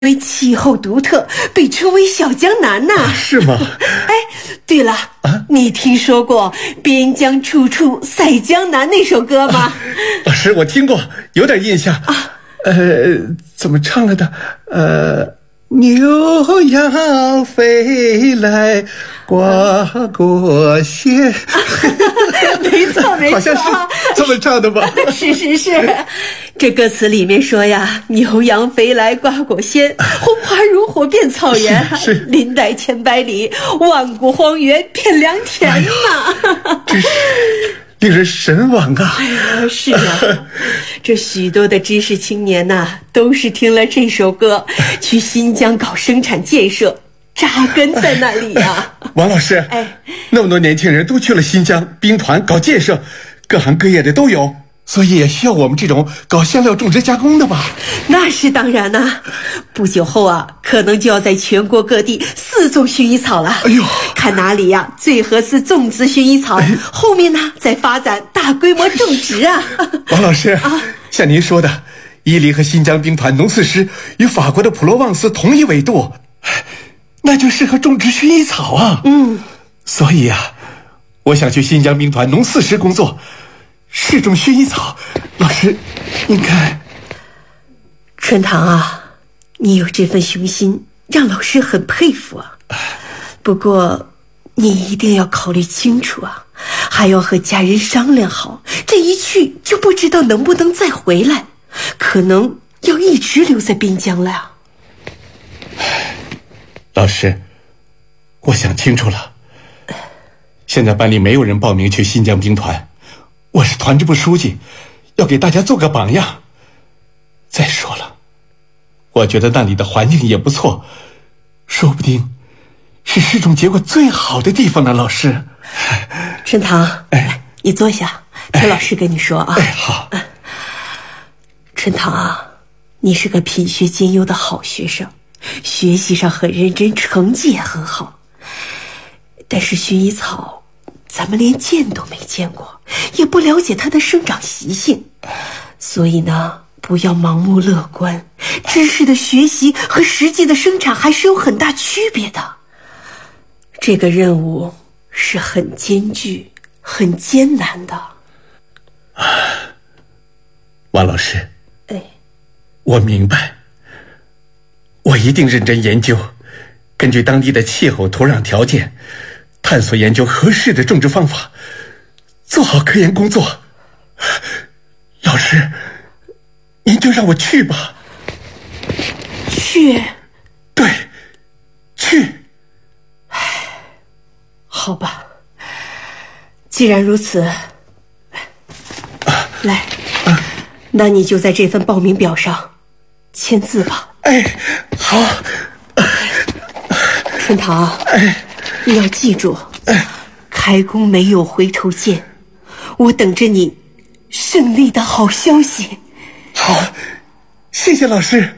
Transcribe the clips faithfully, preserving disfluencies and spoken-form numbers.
因为气候独特，被称为小江南呐、 啊。是吗？ 哎，对了，啊、你听说过“边疆处处赛江南”那首歌吗？啊、 老师，我听过，有点印象啊。呃，怎么唱来的？呃，牛羊飞来挂过线。 没错没错， 好像是这么唱的吧？ 是是是，这歌词里面说呀，牛羊飞来挂果鲜，红花如火遍草原， 是是林带千百里，万古荒原变良田呐、 哎，真是令人神往啊！ 哎呀，是啊，这许多的知识青年呐、啊，都是听了这首歌，去新疆搞生产建设，扎根在那里啊。 哎、王老师， 哎， 那么多年轻人都去了新疆兵团搞建设，各行各业的都有，所以也需要我们这种搞香料种植加工的吧？ 那是当然呐、啊，不久后啊，可能就要在全国各地四种薰衣草了。 哎呦， 看哪里呀、啊、最合适种植薰衣草，哎、后面呢再发展大规模种植啊。 王老师啊，像您说的，伊犁和新疆兵团农四师与法国的普罗旺斯同一纬度，那就适合种植薰衣草啊。 嗯， 所以啊，我想去新疆兵团农四师工作，试种薰衣草。老师，您看。 春堂啊，你有这份雄心，让老师很佩服啊。不过，你一定要考虑清楚啊，还要和家人商量好。这一去就不知道能不能再回来，可能要一直留在边疆了呀。 老师，我想清楚了。现在班里没有人报名去新疆兵团，我是团支部书记，要给大家做个榜样。再说了，我觉得那里的环境也不错，说不定是试种结果最好的地方呢。老师， 春堂， 哎， 你坐下，听老师跟你说啊。 哎，好。 春堂啊，你是个品学兼优的好学生，学习上很认真，成绩也很好。但是薰衣草，咱们连见都没见过，也不了解它的生长习性，所以呢，不要盲目乐观，知识的学习和实际的生产还是有很大区别的。这个任务是很艰巨、很艰难的。 王老师， 哎， 我明白，我一定认真研究，根据当地的气候、土壤条件，探索研究合适的种植方法，做好科研工作。老师，您就让我去吧。 去？ 对，去。 好吧，既然如此，来，啊、那你就在这份报名表上签字吧。 哎，好。 春堂， 哎， 你要记住，哎，开工没有回头箭，我等着你胜利的好消息。 好，谢谢老师。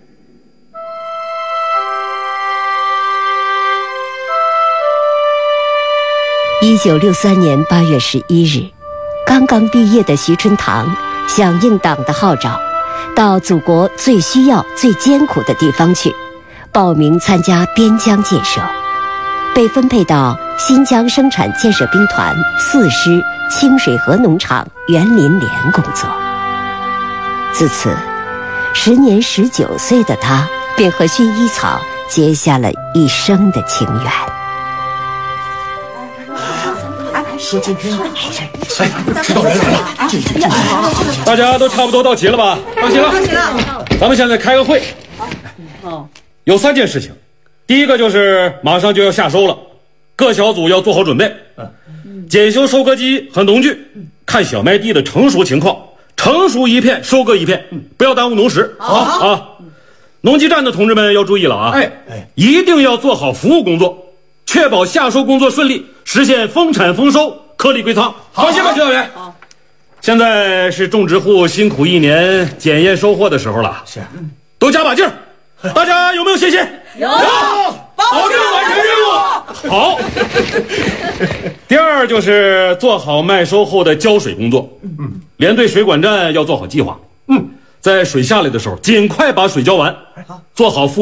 一九六三年八月十一日，刚刚毕业的徐春堂响应党的号召，到祖国最需要、最艰苦的地方去，报名参加边疆建设，被分配到新疆生产建设兵团四师清水河农场园林连工作。自此，时年十九岁的他便和薰衣草结下了一生的情缘。 说今天哎，知道人来了，进去进去。 大家都差不多到齐了吧？到齐了，到齐了。咱们现在开个会。哦，有三件事情，第一个就是马上就要夏收了，各小组要做好准备，检修收割机和农具，看小麦地的成熟情况，成熟一片收割一片，不要耽误农时。好啊，农机站的同志们要注意了啊！哎哎，一定要做好服务工作，确保夏收工作顺利，实现丰产丰收，颗粒归仓。放心吧，指导员。好，现在是种植户辛苦一年检验收获的时候了，是，都加把劲儿。大家有没有信心？有，保证完成任务。好。第二就是做好麦收后的浇水工作，嗯，连队水管站要做好计划，嗯， 在水下来的时候，尽快把水浇完，做好复